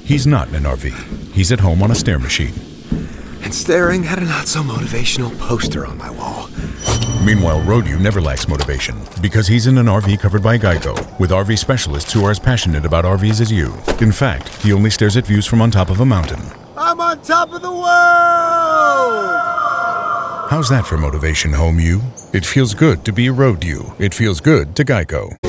He's not in an RV. He's at home on a stair machine. And staring at a not-so-motivational poster on my wall. Meanwhile, Road-U never lacks motivation because he's in an RV covered by Geico, with RV specialists who are as passionate about RVs as you. In fact, he only stares at views from on top of a mountain. I'm on top of the world! How's that for motivation, home you? It feels good to be a Road-U. It feels good to Geico.